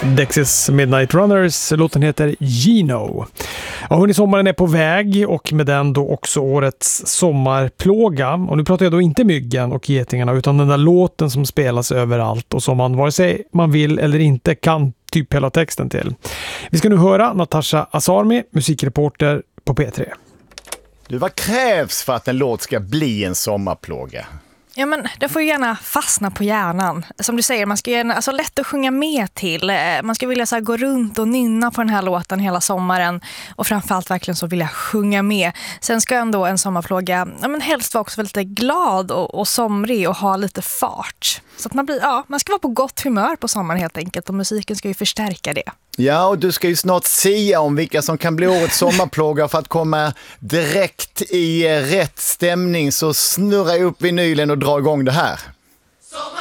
Dexys Midnight Runners, låten heter Gino. Ja, hörni, sommaren är på väg och med den då också årets sommarplåga. Och nu pratar jag då inte myggen och getingarna utan den där låten som spelas överallt och som man vare sig man vill eller inte kan typ hela texten till. Vi ska nu höra Natasha Asarmi, musikreporter på P3. Du, vad krävs för att en låt ska bli en sommarplåga? Ja, men det får ju gärna fastna på hjärnan. Som du säger, man ska gärna, alltså lätt att sjunga med till. Man ska vilja så här, gå runt och nynna på den här låten hela sommaren. Och framförallt verkligen så vilja sjunga med. Sen ska ändå en sommarplåga helst vara också lite glad och somrig och ha lite fart. Så att man ska vara på gott humör på sommaren helt enkelt. Och musiken ska ju förstärka det. Ja, och du ska ju snart sia om vilka som kan bli årets sommarplåga. För att komma direkt i rätt stämning så snurra upp vinylen och dra igång det här.